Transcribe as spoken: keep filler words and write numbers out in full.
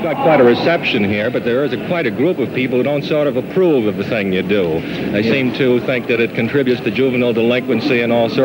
got quite a reception here, but there is a, quite a group of people who don't sort of approve of the thing you do. They yeah. seem to think that it contributes to juvenile delinquency and all sorts